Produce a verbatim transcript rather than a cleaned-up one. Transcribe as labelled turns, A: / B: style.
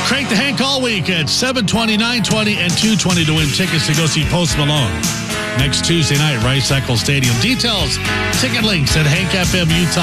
A: Crank the Hank all week at seven twenty, nine twenty, and two twenty to win tickets to go see Post Malone next Tuesday night, Rice Eccles Stadium. Details, ticket links at Hank F M Utah.